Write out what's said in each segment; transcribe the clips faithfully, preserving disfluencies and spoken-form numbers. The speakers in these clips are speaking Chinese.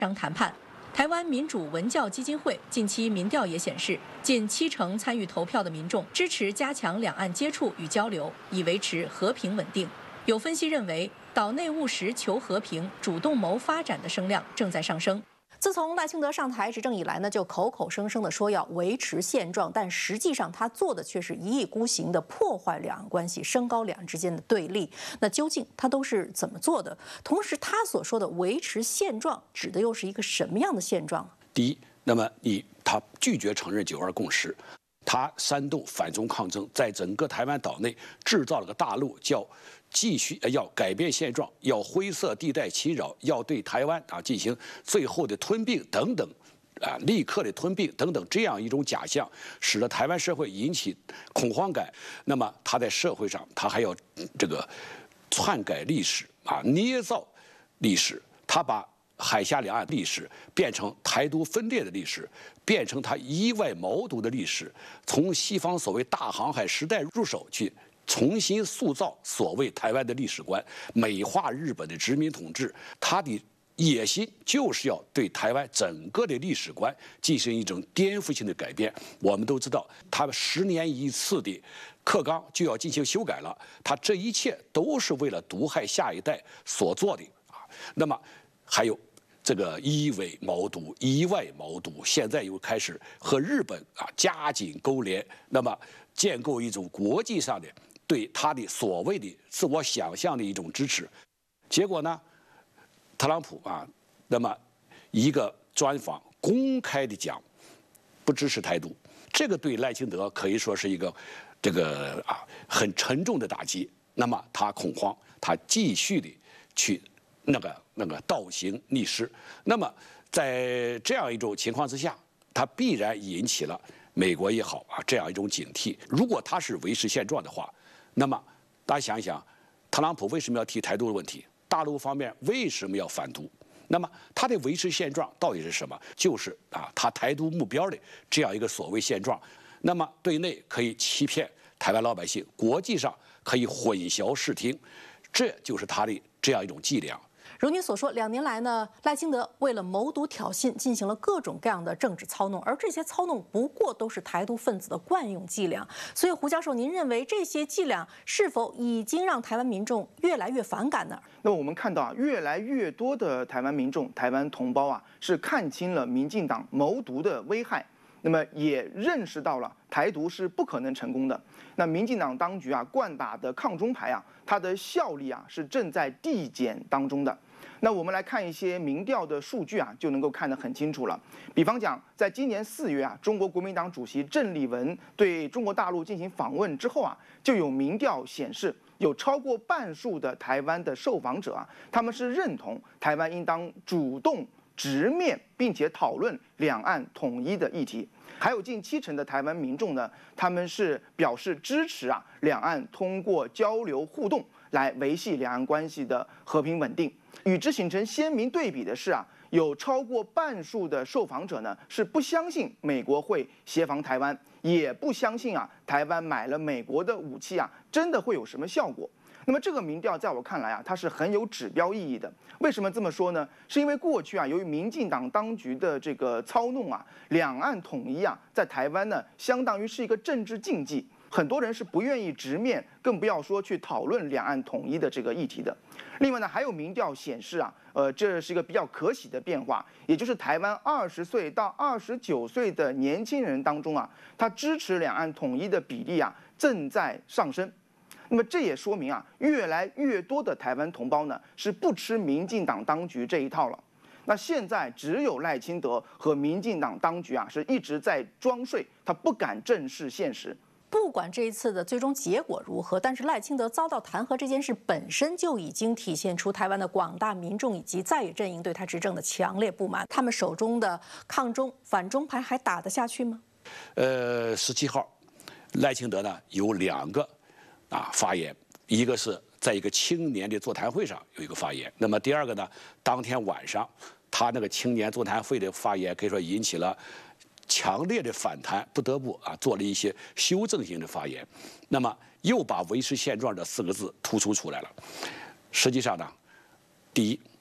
商谈判。台湾民主文教基金会近期民调也显示，近七成参与投票的民众支持加强两岸接触与交流，以维持和平稳定。有分析认为，岛内务实求和平、主动谋发展的声量正在上升。自从赖清德上台执政以来呢，就口口声声地说要维持现状，但实际上他做的却是一意孤行地破坏两岸关系，升高两岸之间的对立。那究竟他都是怎么做的？同时，他所说的维持现状，指的又是一个什么样的现状？ 第一，那么你他拒绝承认九二共识，他煽动反中抗争，在整个台湾岛内制造了个大陆，叫继续要改变现状，要灰色地带侵扰，要对台湾啊进行最后的吞并等等，啊立刻的吞并等等这样一种假象，使得台湾社会引起恐慌感。那么他在社会上，他还要这个篡改历史啊，捏造历史，他把海峡两岸历史变成台独分裂的历史，变成他意外谋独的历史，从西方所谓大航海时代入手去重新塑造所谓台湾的历史观，美化日本的殖民统治。他的野心就是要对台湾整个的历史观进行一种颠覆性的改变。我们都知道，他们十年一次的课纲就要进行修改了，他这一切都是为了毒害下一代所做的啊。那么还有这个以伪谋独、以外谋独，现在又开始和日本啊加紧勾连，那么建构一种国际上的对他的所谓的自我想象的一种支持。结果呢，特朗普啊，那么一个专访公开的讲不支持台独，这个对赖清德可以说是一个这个啊很沉重的打击。那么他恐慌，他继续的去那个那个倒行逆施。那么在这样一种情况之下，他必然引起了美国也好啊这样一种警惕。如果他是维持现状的话，那么大家想一想，特朗普为什么要提台独的问题？大陆方面为什么要反独？那么他的维持现状到底是什么？就是啊，他台独目标的这样一个所谓现状。那么对内可以欺骗台湾老百姓，国际上可以混淆视听，这就是他的这样一种伎俩。 如您所说，两年来呢，赖清德为了谋独挑衅，进行了各种各样的政治操弄，而这些操弄不过都是台独分子的惯用伎俩。所以，胡教授，您认为这些伎俩是否已经让台湾民众越来越反感呢？ 那么我们看到啊，越来越多的台湾民众、台湾同胞啊，是看清了民进党谋独的危害，那么也认识到了台独是不可能成功的。那民进党当局啊，惯打的抗中牌啊，它的效力啊是正在递减当中的。那我们来看一些民调的数据啊，就能够看得很清楚了。比方讲，在今年四月啊，中国国民党主席郑丽文对中国大陆进行访问之后啊，就有民调显示，有超过半数的台湾的受访者啊，他们是认同台湾应当主动直面并且讨论两岸统一的议题。还有近七成的台湾民众呢，他们是表示支持啊，两岸通过交流互动来维系两岸关系的和平稳定。与之形成鲜明对比的是啊，有超过半数的受访者呢是不相信美国会协防台湾，也不相信啊台湾买了美国的武器啊真的会有什么效果。那么这个民调在我看来啊，它是很有指标意义的。为什么这么说呢？是因为过去啊，由于民进党当局的这个操弄啊，两岸统一啊，在台湾呢，相当于是一个政治禁忌。很多人是不愿意直面，更不要说去讨论两岸统一的这个议题的。另外呢，还有民调显示啊，呃，这是一个比较可喜的变化，也就是台湾二十岁到二十九岁的年轻人当中啊，他支持两岸统一的比例啊正在上升。那么这也说明啊，越来越多的台湾同胞呢是不吃民进党当局这一套了。那现在只有赖清德和民进党当局啊是一直在装睡，他不敢正视现实。 不管这一次的最终结果如何，但是赖清德遭到弹劾这件事本身就已经体现出台湾的广大民众以及在野阵营对他执政的强烈不满。他们手中的抗中反中牌还打得下去吗？ 呃，十七号，赖清德呢有两个啊发言，一个是在一个青年的座谈会上有一个发言，那么第二个呢，当天晚上他那个青年座谈会的发言可以说引起了强烈的反弹，不得不啊做了一些修正性的发言，那么又把维持现状这四个字突出出来了。实际上呢，第一，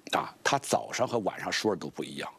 啊，他早上和晚上说的都不一样。